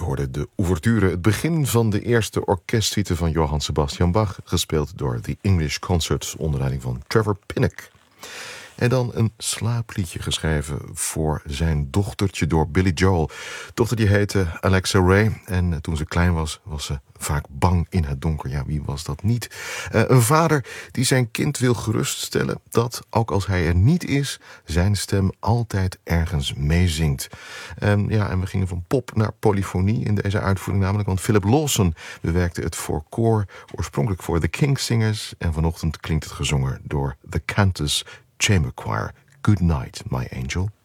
hoorde de ouverture, het begin van de eerste orkestsuite van Johann Sebastian Bach, gespeeld door The English Concerts onder leiding van Trevor Pinnock. En dan een slaapliedje geschreven voor zijn dochtertje door Billy Joel. Dochter die heette Alexa Ray en toen ze klein was, was ze vaak bang in het donker. Ja, wie was dat niet? Een vader die zijn kind wil geruststellen dat, ook als hij er niet is, zijn stem altijd ergens meezingt. En we gingen van pop naar polyfonie in deze uitvoering namelijk, want Philip Lawson bewerkte het voor koor, oorspronkelijk voor The Kingsingers, en vanochtend klinkt het gezongen door The Cantus Chamber Choir. Good night, my angel.